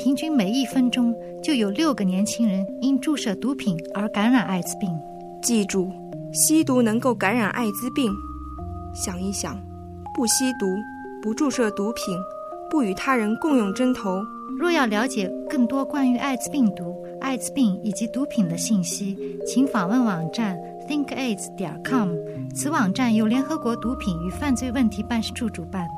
平均每1分钟就有6个年轻人因注射毒品而感染艾滋病。 记住，吸毒能够感染艾滋病。想一想，不吸毒，不注射毒品，不与他人共用针头。 若要了解更多关于艾滋病毒、艾滋病以及毒品的信息，请访问网站 thinkaids.com。此网站由联合国毒品与犯罪问题办事处主办。